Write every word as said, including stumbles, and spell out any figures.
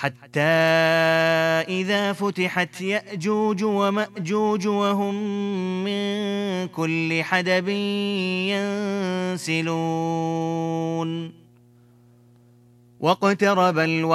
حتى إذا فتحت يأجوج ومأجوج وهم من كل حدب ينسلون واقترب الوقت